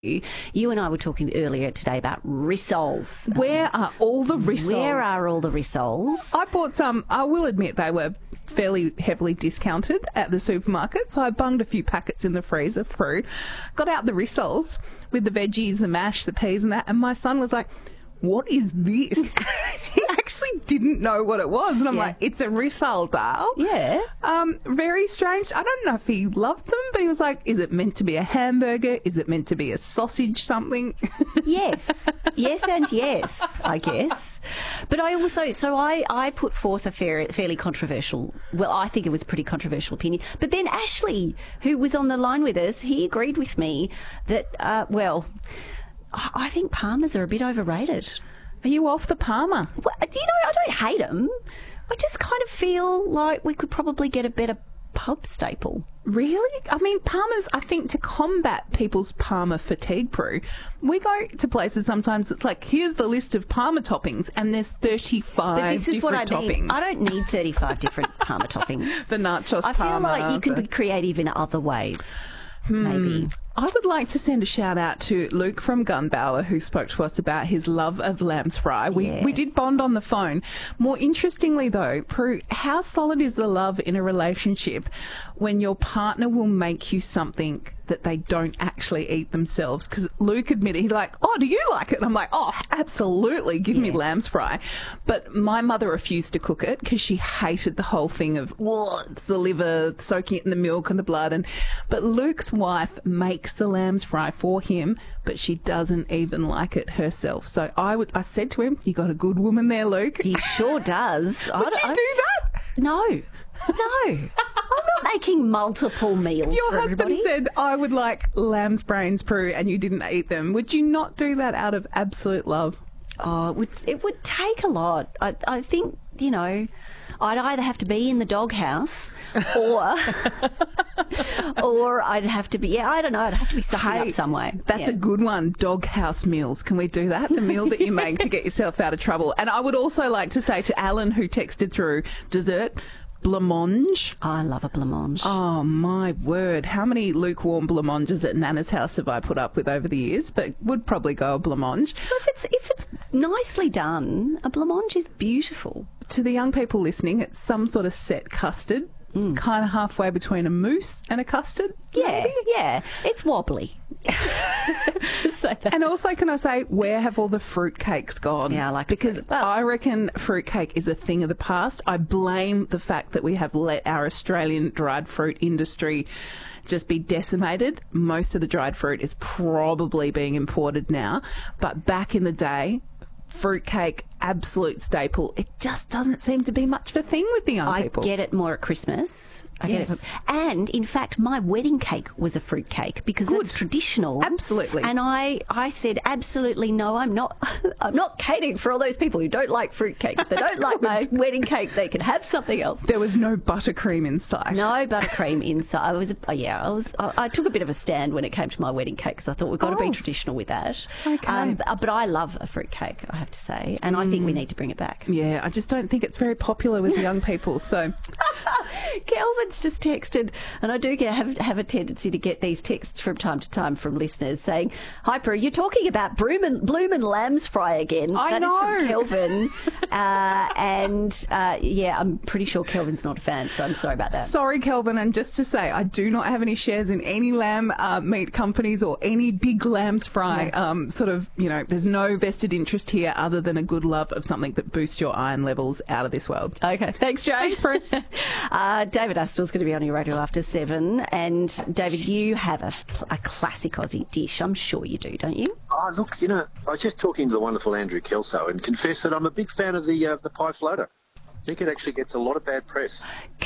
You and I were talking earlier today about rissoles. Where are all the rissoles? Where are all the rissoles? I bought some. I will admit they were fairly heavily discounted at the supermarket, so I bunged a few packets in the freezer through, got out the rissoles with the veggies, the mash, the peas and that, and my son was like, what is this? He actually didn't know what it was. And I'm like, it's a rissole, Dale. Yeah. Very strange. I don't know if he loved them, but he was like, is it meant to be a hamburger? Is it meant to be a sausage something? Yes. Yes and yes, I guess. But I also, I put forth a fairly controversial, well, I think it was a pretty controversial opinion. But then Ashley, who was on the line with us, he agreed with me that, I think Parmas are a bit overrated. Are you off the Parma? Well, I don't hate them. I just kind of feel like we could probably get a better pub staple. Really? I mean, Parmas, I think, to combat people's Parma fatigue, Prue, we go to places sometimes it's like, here's the list of Parma toppings, and there's 35 but this is different what I toppings. Need. I don't need 35 different Parma toppings. The nachos I Parma. feel like you can be creative in other ways, maybe. I would like to send a shout out to Luke from Gunbower, who spoke to us about his love of lamb's fry. We did bond on the phone. More interestingly, though, Prue, how solid is the love in a relationship when your partner will make you something that they don't actually eat themselves? Because Luke admitted, he's like, oh, do you like it? And I'm like, oh, absolutely, give me lamb's fry. But my mother refused to cook it because she hated the whole thing of, it's the liver, soaking it in the milk and the blood. But Luke's wife makes the lamb's fry for him, but she doesn't even like it herself. So I said to him, you got a good woman there, Luke. He sure does. Would you do that? No. I'm not making multiple meals. Your for husband everybody. said, I would like lamb's brains, Prue, and you didn't eat them. Would you not do that out of absolute love? Oh, it would take a lot. I think, I'd either have to be in the doghouse or I'd have to be, I don't know, I'd have to be sucking up some way. That's a good one. Doghouse meals. Can we do that? The meal that you make to get yourself out of trouble. And I would also like to say to Alan, who texted through, dessert, blancmange. I love a blancmange. Oh, my word. How many lukewarm blancmanges at Nana's house have I put up with over the years? But would probably go a blancmange. If it's nicely done, a blancmange is beautiful. To the young people listening, it's some sort of set custard, kind of halfway between a mousse and a custard. Yeah, maybe? yeah. It's wobbly. Just say that. And also, can I say, where have all the fruitcakes gone? Yeah, I like because I reckon fruitcake is a thing of the past. I blame the fact that we have let our Australian dried fruit industry just be decimated. Most of the dried fruit is probably being imported now, but back in the day, fruitcake, absolute staple. It just doesn't seem to be much of a thing with the young people. I get it more at Christmas. Yes. And in fact, my wedding cake was a fruit cake because it's traditional. Absolutely. And I said, absolutely no, I'm not catering for all those people who don't like fruit cake. If they don't like my wedding cake, they can have something else. There was no buttercream in sight. No buttercream inside. I took a bit of a stand when it came to my wedding cake because I thought we've got to be traditional with that. Okay. But I love a fruit cake, I have to say, and I think we need to bring it back. Yeah, I just don't think it's very popular with young people. So, Kelvin's just texted, and I do have a tendency to get these texts from time to time from listeners saying, "Hi, Prue, you're talking about Bloom and Lamb's fry again." I know. That is from Kelvin, I'm pretty sure Kelvin's not a fan, so I'm sorry about that. Sorry, Kelvin, and just to say, I do not have any shares in any lamb meat companies or any big lamb's fry. There's no vested interest here other than a good love of something that boosts your iron levels out of this world. Okay, thanks, Jay. Thanks, Prue. David Astor's going to be on your radio after 7, and David, you have a classic Aussie dish. I'm sure you do, don't you? Oh, look, I was just talking to the wonderful Andrew Kelso and confess that I'm a big fan of the pie floater. I think it actually gets a lot of bad press.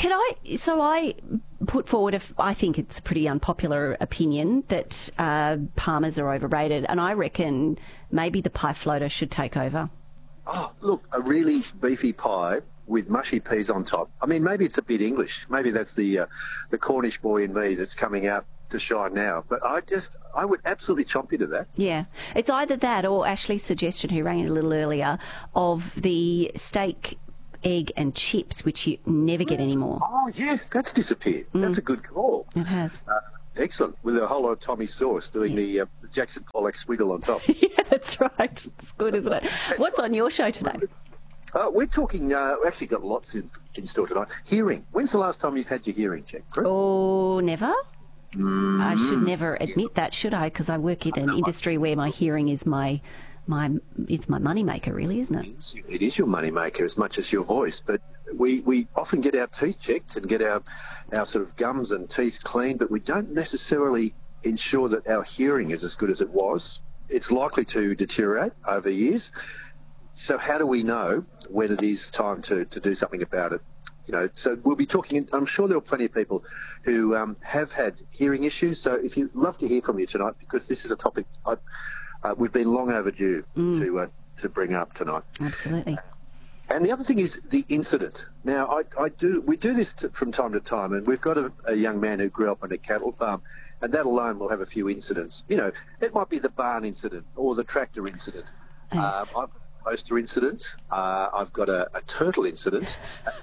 I put forward, I think it's a pretty unpopular opinion that Parmas are overrated, and I reckon maybe the pie floater should take over. Oh, look, a really beefy pie with mushy peas on top. I mean, maybe it's a bit English. Maybe that's the Cornish boy in me that's coming out to shine now. But I would absolutely chomp into that. Yeah. It's either that or Ashley's suggestion, who rang in a little earlier, of the steak, egg and chips, which you never get anymore. Oh, yeah, that's disappeared. That's a good call. It has. Excellent. With a whole lot of Tommy sauce doing the Jackson Pollock squiggle on top. Yeah, that's right. It's good, isn't it? What's on your show today? We're talking, we actually got lots in store tonight. Hearing. When's the last time you've had your hearing checked, Prue? Oh, never. I should never admit that, should I? Because I work in an industry where my hearing is my money maker, really, isn't it? It is your money maker as much as your voice. But we often get our teeth checked and get our sort of gums and teeth cleaned, but we don't necessarily ensure that our hearing is as good as it was. It's likely to deteriorate over years. So how do we know when it is time to do something about it? So we'll be talking, I'm sure there are plenty of people who have had hearing issues. So if you'd love to hear from you tonight, because this is a topic we've been long overdue to bring up tonight. Absolutely. And the other thing is the incident. Now, we do this from time to time, and we've got a young man who grew up on a cattle farm, and that alone will have a few incidents. It might be the barn incident or the tractor incident. Yes. I've poster incident. I've got a turtle incident.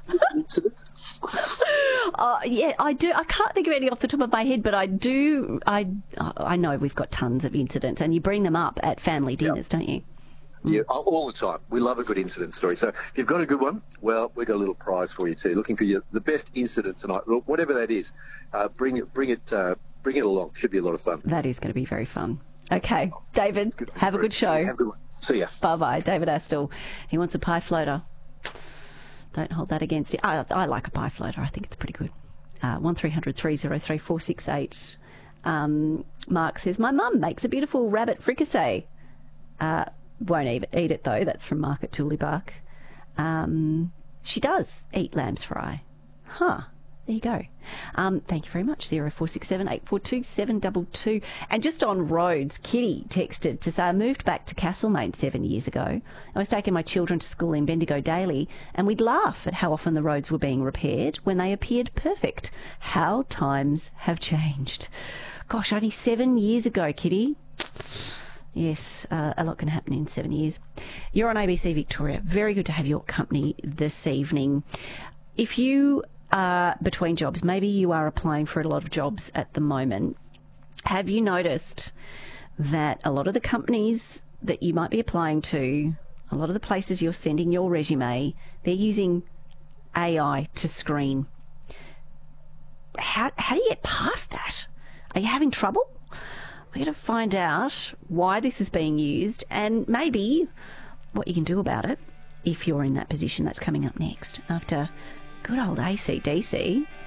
Yeah, I do. I can't think of any off the top of my head, but I do. I know we've got tons of incidents, and you bring them up at family dinners, don't you? Yeah, all the time. We love a good incident story. So if you've got a good one, well, we've got a little prize for you too. Looking for the best incident tonight, whatever that is. Bring it along. Should be a lot of fun. That is going to be very fun. Okay, David, have a good show. Have a good one. See ya. Bye-bye. David Astle. He wants a pie floater. Don't hold that against you. I like a pie floater. I think it's pretty good. 1300 303 468. Mark says, my mum makes a beautiful rabbit fricassee. Won't eat it, though. That's from Mark at Tooleybark. She does eat lamb's fry. Huh. There you go. Thank you very much. 0467 842 722. And just on roads, Kitty texted to say, I moved back to Castlemaine 7 years ago. I was taking my children to school in Bendigo daily, and we'd laugh at how often the roads were being repaired when they appeared perfect. How times have changed. Gosh, only 7 years ago, Kitty. Yes, a lot can happen in 7 years. You're on ABC Victoria. Very good to have your company this evening. If you are between jobs, maybe you are applying for a lot of jobs at the moment, have you noticed that a lot of the companies that you might be applying to, a lot of the places you're sending your resume, they're using AI to screen? How do you get past that? Are you having trouble? We're going to find out why this is being used and maybe what you can do about it if you're in that position. That's coming up next after good old AC/DC.